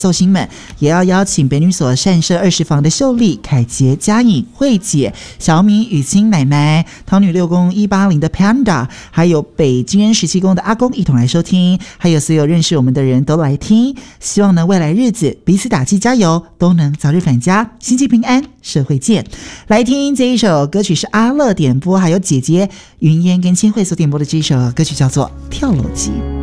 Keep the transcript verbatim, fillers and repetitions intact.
寿星们，也要邀请北女所善社二十房的秀丽、凯杰、嘉颖、慧姐、小米、雨欣奶奶、桃女六宫一八零的 Panda， 还有北京人十七宫的阿公一同来收听，还有所有认识我们的人都来听。希望呢未来日子彼此打气加油，都能早日返家，心情平安，社会见。来听这一首歌曲是阿乐点播，还有姐姐云烟跟千惠所点播的这一首歌曲叫做《跳楼机》。